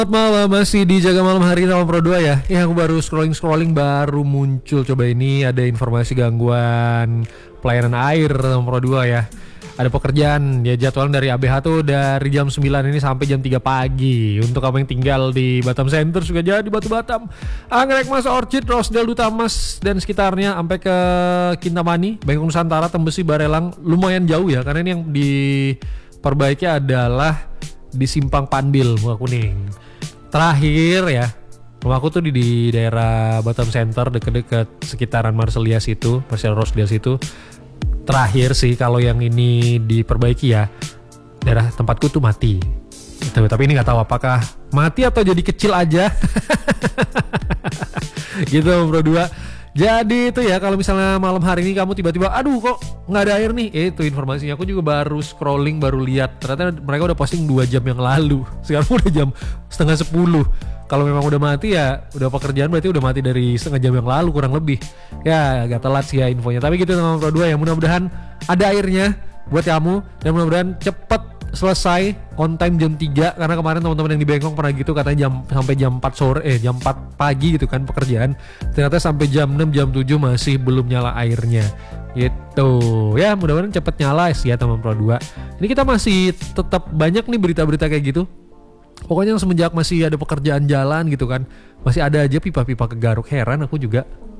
Selamat malam, masih di Jaga Malam hari sama Pro 2 ya. Aku baru scrolling baru muncul. Coba ini ada informasi gangguan pelayanan air sama Pro 2 ya. Ada pekerjaan ya, jadwalnya dari ABH tuh dari jam 9 ini sampai jam 3 pagi. Untuk kamu yang tinggal di Batam Center juga jadi Batu Batam, Anggrek Mas, Orchid, Rosdale, Duta Mas dan sekitarnya sampai ke Kintamani, Bengkong Nusantara, Tembesi, Barelang. Lumayan jauh ya, karena ini yang diperbaiki adalah di Simpang Panbil, Muka Kuning. Terakhir ya, rumahku tuh di daerah Batam Center, deket-deket sekitaran Marselia situ, Marcel Rosdale situ. Terakhir sih kalau yang ini diperbaiki ya, daerah tempatku tuh mati. Tapi ini nggak tahu apakah mati atau jadi kecil aja. Gitu Bro 2. Jadi itu ya, kalau misalnya malam hari ini kamu tiba-tiba aduh kok nggak ada air nih, itu informasinya. Aku juga baru scrolling, baru lihat ternyata mereka udah posting 2 jam yang lalu. Sekarang udah jam setengah 10. Kalau memang udah mati ya udah pekerjaan, berarti udah mati dari setengah jam yang lalu kurang lebih. Ya agak telat sih ya infonya, tapi gitu teman Pro 2 ya, mudah-mudahan ada airnya buat kamu dan mudah-mudahan cepet selesai on time jam 3, karena kemarin teman-teman yang di Bengkong pernah gitu, katanya sampai jam 4 sore jam 4 pagi gitu kan pekerjaan, ternyata sampai jam 6 jam 7 masih belum nyala airnya gitu ya. Mudah-mudahan cepet nyala sih ya teman Pro 2. Ini kita masih tetap banyak nih berita-berita kayak gitu. Pokoknya semenjak masih ada pekerjaan jalan gitu kan, masih ada aja pipa-pipa kegaruk. Heran aku juga.